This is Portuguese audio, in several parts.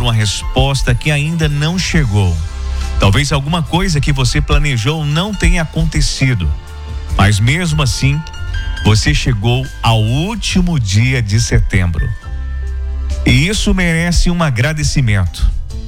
uma resposta que ainda não chegou. Talvez alguma coisa que você planejou não tenha acontecido, mas mesmo assim, você chegou ao último dia de setembro. E isso merece um agradecimento,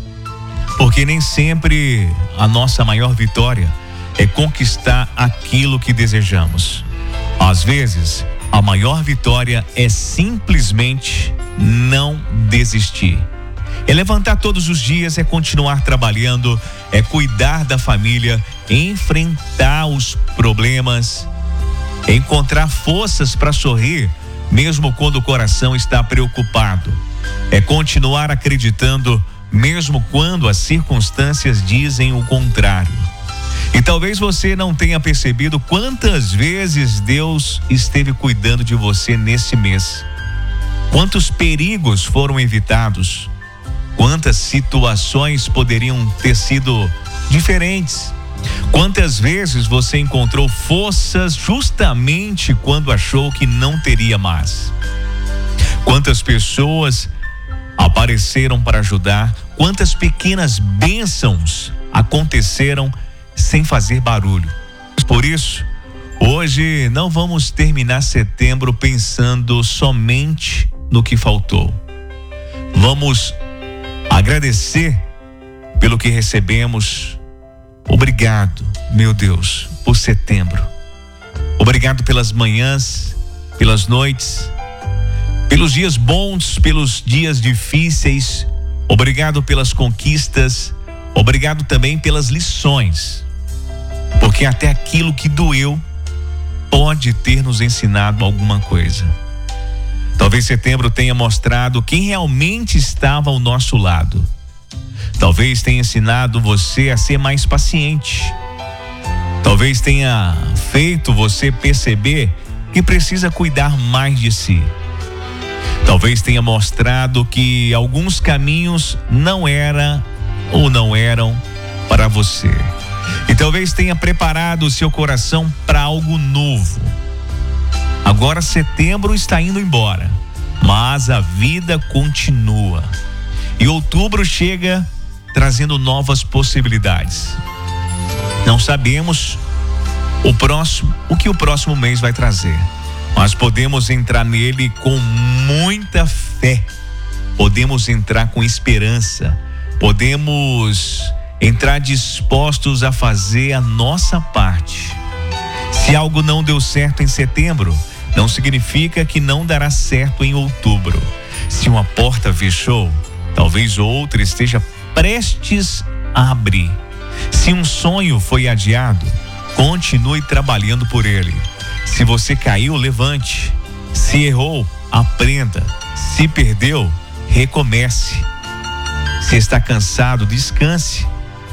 porque nem sempre a nossa maior vitória é conquistar aquilo que desejamos. Às vezes, a maior vitória é simplesmente não desistir. É levantar todos os dias, é continuar trabalhando, é cuidar da família, enfrentar os problemas, é encontrar forças para sorrir, mesmo quando o coração está preocupado. É continuar acreditando, mesmo quando as circunstâncias dizem o contrário. E talvez você não tenha percebido quantas vezes Deus esteve cuidando de você nesse mês. Quantos perigos foram evitados? Quantas situações poderiam ter sido diferentes? Quantas vezes você encontrou forças justamente quando achou que não teria mais? Quantas pessoas apareceram para ajudar? Quantas pequenas bênçãos aconteceram sem fazer barulho? Por isso, hoje não vamos terminar setembro pensando somente no que faltou. Vamos agradecer pelo que recebemos. Obrigado, meu Deus, por setembro. Obrigado pelas manhãs, pelas noites, pelos dias bons, pelos dias difíceis. Obrigado pelas conquistas. Obrigado também pelas lições, porque até aquilo que doeu pode ter nos ensinado alguma coisa. Talvez setembro tenha mostrado quem realmente estava ao nosso lado. Talvez tenha ensinado você a ser mais paciente. Talvez tenha feito você perceber que precisa cuidar mais de si. Talvez tenha mostrado que alguns caminhos não eram para você. E talvez tenha preparado o seu coração para algo novo. Agora setembro está indo embora, mas a vida continua. E outubro chega trazendo novas possibilidades. Não sabemos o que o próximo mês vai trazer, mas podemos entrar nele com muita fé. Podemos entrar com esperança. Podemos entrar dispostos a fazer a nossa parte. Se algo não deu certo em setembro, não significa que não dará certo em outubro. Se uma porta fechou, talvez outra esteja prestes a abrir. Se um sonho foi adiado, continue trabalhando por ele. Se você caiu, levante. Se errou, aprenda. Se perdeu, recomece. Se está cansado, descanse.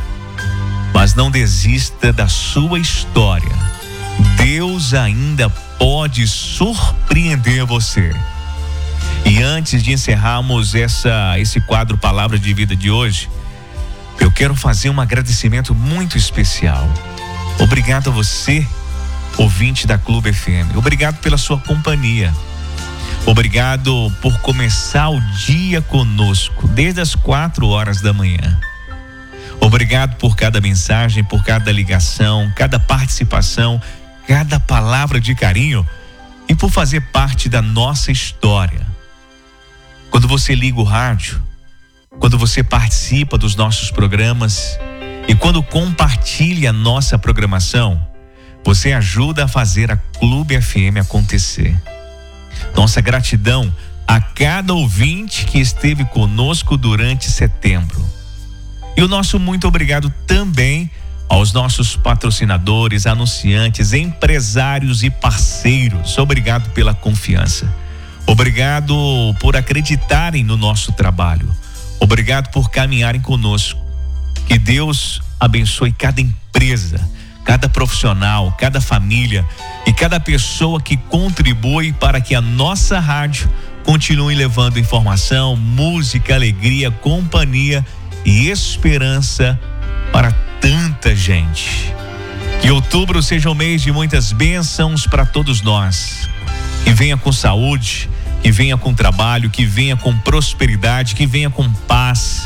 Mas não desista da sua história. Deus ainda pode surpreender você. E antes de encerrarmos esse quadro Palavra de Vida de hoje, eu quero fazer um agradecimento muito especial. Obrigado a você, ouvinte da Clube FM. Obrigado pela sua companhia. Obrigado por começar o dia conosco, desde as 4 horas da manhã. Obrigado por cada mensagem, por cada ligação, cada participação, cada palavra de carinho e por fazer parte da nossa história. Quando você liga o rádio, quando você participa dos nossos programas e quando compartilha a nossa programação, você ajuda a fazer a Clube FM acontecer. Nossa gratidão a cada ouvinte que esteve conosco durante setembro. E o nosso muito obrigado também aos nossos patrocinadores, anunciantes, empresários e parceiros. Obrigado pela confiança. Obrigado por acreditarem no nosso trabalho. Obrigado por caminharem conosco. Que Deus abençoe cada empresa, cada profissional, cada família e cada pessoa que contribui para que a nossa rádio continue levando informação, música, alegria, companhia e esperança para tanta gente. Que outubro seja um mês de muitas bênçãos para todos nós. Que venha com saúde, que venha com trabalho, que venha com prosperidade, que venha com paz.